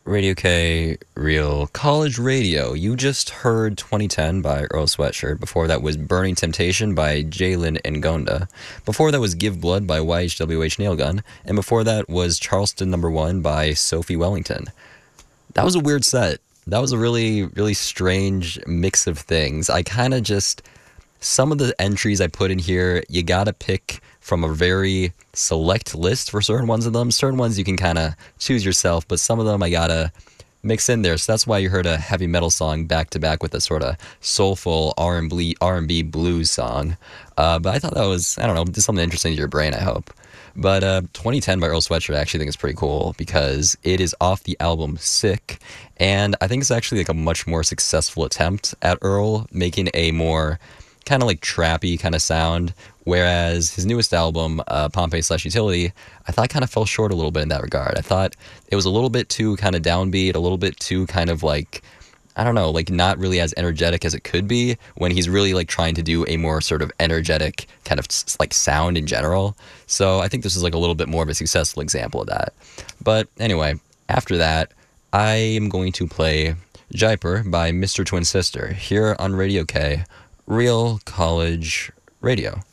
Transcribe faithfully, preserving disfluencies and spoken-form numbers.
Radio K, Real College Radio. You just heard twenty ten by Earl Sweatshirt. Before that was Burning Temptation by Jalen Ngonda. Before that was Give Blood by Y H W H Nailgun. And before that was Charleston Number One by Sophie Wellington. That was a weird set. That was a really, really strange mix of things. I kind of just... Some of the entries I put in here, you gotta pick from a very select list for certain ones of them. Certain ones you can kind of choose yourself, but some of them I gotta mix in there. So that's why you heard a heavy metal song back to back with a sort of soulful R and B R and B blues song. Uh, but I thought that was, I don't know, just something interesting to your brain, I hope. But uh, twenty ten by Earl Sweatshirt I actually think is pretty cool because it is off the album Sick, and I think it's actually like a much more successful attempt at Earl making a more kind of like trappy kind of sound, whereas his newest album, uh, Pompeii slash Utility, I thought kind of fell short a little bit in that regard. I thought it was a little bit too kind of downbeat, a little bit too kind of like, I don't know, like not really as energetic as it could be when he's really like trying to do a more sort of energetic kind of like sound in general. So I think this is like a little bit more of a successful example of that. But anyway, after that, I am going to play Jaipur by Mister Twin Sister here on Radio K, Real College Radio.